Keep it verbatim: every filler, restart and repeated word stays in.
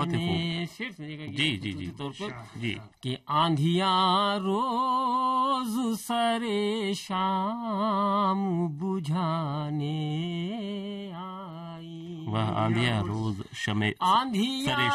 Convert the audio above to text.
बहुत ही खूब। शेर सुनिएगा जी जी जी तौर पर जी कि आंधियां रोज सरे शाम बुझाने आई। वह आंधियां रोज शमे आंधियां सरे